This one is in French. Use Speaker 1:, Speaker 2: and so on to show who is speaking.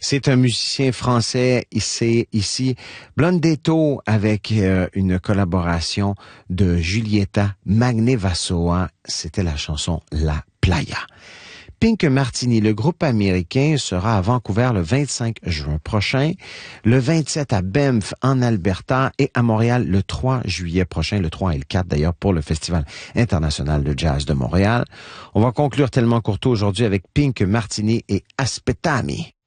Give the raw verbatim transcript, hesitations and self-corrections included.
Speaker 1: C'est un musicien français ici, ici Blondetto avec euh, une collaboration de Giulietta Magnevasoa. C'était la chanson La Playa. Pink Martini, le groupe américain, sera à Vancouver le vingt-cinq juin prochain, le vingt-sept à Banff en Alberta et à Montréal le trois juillet prochain, le trois et le quatre d'ailleurs pour le Festival international de jazz de Montréal. On va conclure Tellement Courtois aujourd'hui avec Pink Martini et Aspettami.